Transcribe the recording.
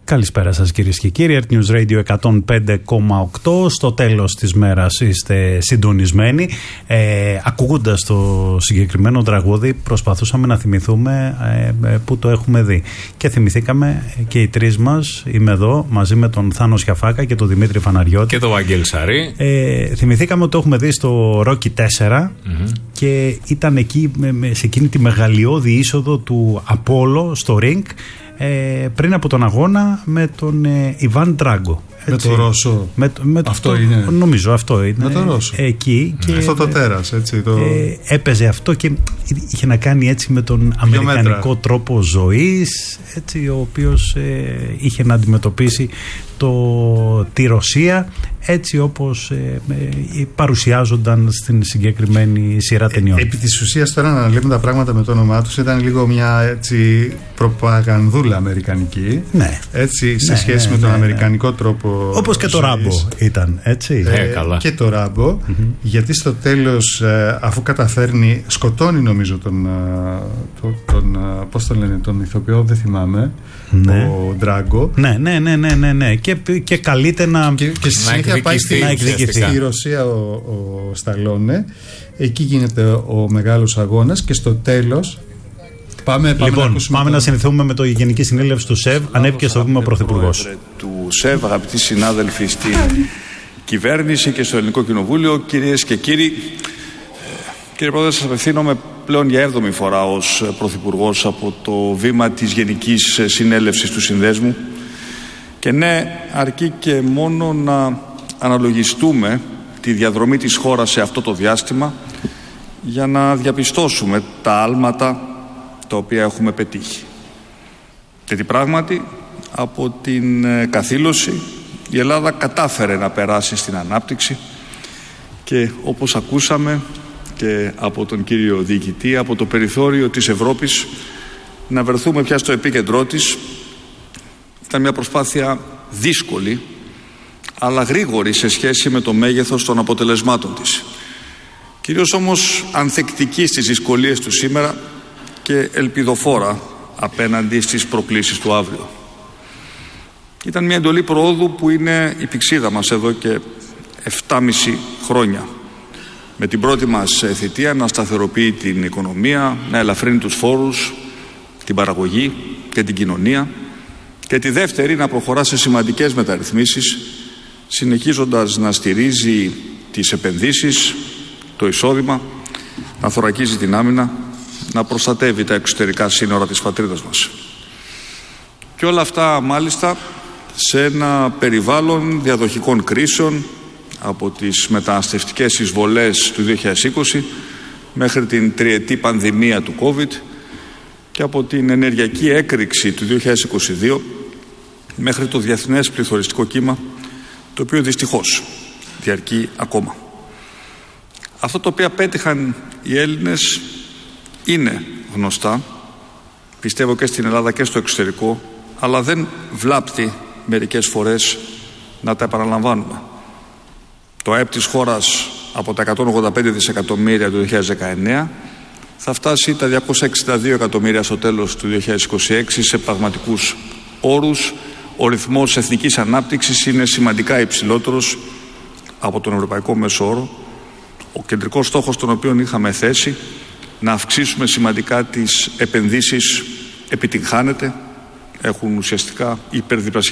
Καλησπέρα σας κυρίες και κύριοι, Earth News Radio 105,8. Στο τέλος της μέρας είστε συντονισμένοι. Ακούγοντας το συγκεκριμένο τραγούδι προσπαθούσαμε να θυμηθούμε που το έχουμε δει. Και θυμηθήκαμε και οι τρεις μας, είμαι εδώ μαζί με τον Θάνο Σιαφάκα και τον Δημήτρη Φαναριώτη. Και τον Βαγγέλη Σαρή. Θυμηθήκαμε ότι το έχουμε δει στο Rocky 4 και ήταν εκεί σε εκείνη τη μεγαλειώδη είσοδο του Απόλλω στο ring. Πριν από τον αγώνα με τον Ιβάν Ντράγκο. Με το Ρώσο. Αυτό είναι. Νομίζω αυτό είναι. Με το Ρώσο. Εκεί. Και αυτό το τέρας, έτσι. Έπαιζε αυτό και είχε να κάνει έτσι με τον αμερικανικό τρόπο ζωής, έτσι, ο οποίος είχε να αντιμετωπίσει τη Ρωσία έτσι όπως παρουσιάζονταν στην συγκεκριμένη σειρά ταινιών. Επί της ουσίας, τώρα να λέμε τα πράγματα με το όνομά τους, ήταν λίγο μια έτσι προπαγανδούλα αμερικανική. Ναι. Έτσι, σε σχέση με τον αμερικανικό τρόπο. Όπως και το Ράμπο ήταν, έτσι. Καλά. Και το Ράμπο, γιατί στο τέλος, αφού καταφέρνει, σκοτώνει νομίζω πώς τον λένε, τον ηθοποιό, δεν θυμάμαι, ο Ντράγκο. Ναι. Και καλείται να πάει στη Ρωσία ο Σταλόνε. Εκεί γίνεται ο μεγάλος αγώνας και στο τέλος πάμε να συνηθούμε με το Γενική Συνέλευση του ΣΕΒ. Ανέβηκε στο βήμα ο Πρωθυπουργός του ΣΕΒ, αγαπητοί συνάδελφοι στην κυβέρνηση και στο Ελληνικό Κοινοβούλιο, κυρίες και κύριοι. Κύριε Πρόεδρε, σας απευθύνομαι πλέον για 7η φορά ως Πρωθυπουργός από το βήμα της Γενικής Συνέλευσης του Συνδέσμου. Και ναι, αρκεί και μόνο να αναλογιστούμε τη διαδρομή της χώρας σε αυτό το διάστημα για να διαπιστώσουμε τα άλματα τα οποία έχουμε πετύχει. Γιατί πράγματι από την καθήλωση η Ελλάδα κατάφερε να περάσει στην ανάπτυξη και όπως ακούσαμε και από τον κύριο διοικητή, από το περιθώριο της Ευρώπης να βρεθούμε πια στο επίκεντρό της. Ήταν μια προσπάθεια δύσκολη αλλά γρήγορη σε σχέση με το μέγεθος των αποτελεσμάτων της. Κυρίως όμως ανθεκτική στις δυσκολίες του σήμερα και ελπιδοφόρα απέναντι στις προκλήσεις του αύριο. Ήταν μια εντολή προόδου που είναι η πηξίδα μας εδώ και 7,5 χρόνια. Με την πρώτη μας θητεία να σταθεροποιεί την οικονομία, να ελαφρύνει τους φόρους, την παραγωγή και την κοινωνία, και τη δεύτερη να προχωρά σε σημαντικές μεταρρυθμίσεις, συνεχίζοντας να στηρίζει τις επενδύσεις, το εισόδημα, να θωρακίζει την άμυνα, να προστατεύει τα εξωτερικά σύνορα της πατρίδας μας. Και όλα αυτά μάλιστα σε ένα περιβάλλον διαδοχικών κρίσεων, από τις μεταναστευτικές εισβολές του 2020 μέχρι την τριετή πανδημία του COVID και από την ενεργειακή έκρηξη του 2022 μέχρι το διεθνές πληθωριστικό κύμα, το οποίο δυστυχώς διαρκεί ακόμα. Αυτό το οποίο πέτυχαν οι Έλληνες είναι γνωστά, πιστεύω και στην Ελλάδα και στο εξωτερικό, αλλά δεν βλάπτει μερικές φορές να τα επαναλαμβάνουμε. Το ΑΕΠ της χώρας από τα 185 δισεκατομμύρια του 2019 θα φτάσει τα 262 εκατομμύρια στο τέλος του 2026 σε πραγματικούς όρους. Ο ρυθμός εθνικής ανάπτυξης είναι σημαντικά υψηλότερος από τον ευρωπαϊκό μέσο όρο. Ο κεντρικός στόχος τον οποίο είχαμε θέσει, να αυξήσουμε σημαντικά τις επενδύσεις, επιτυγχάνεται. Έχουν ουσιαστικά υπερδιπλασιαστεί